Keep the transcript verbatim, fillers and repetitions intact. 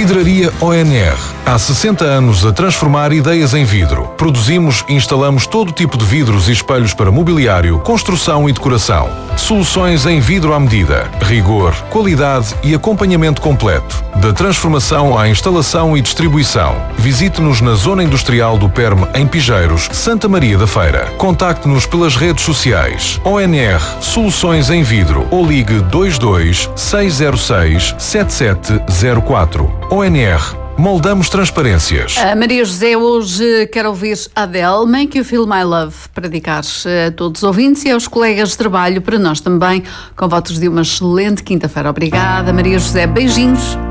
Vidraria O N R. Há sessenta anos a transformar ideias em vidro. Produzimos e instalamos todo tipo de vidros e espelhos para mobiliário, construção e decoração. Soluções em vidro à medida. Rigor, qualidade e acompanhamento completo. Da transformação à instalação e distribuição. Visite-nos na Zona Industrial do Perme, em Pigeiros, Santa Maria da Feira. Contacte-nos pelas redes sociais. O N R Soluções em Vidro ou ligue dois dois seis zero seis sete sete zero quatro. O N R. Moldamos transparências. A Maria José hoje quer ouvir Adele, Make You Feel My Love, para dedicar a todos os ouvintes e aos colegas de trabalho, para nós também, com votos de uma excelente quinta-feira. Obrigada, Maria José. Beijinhos.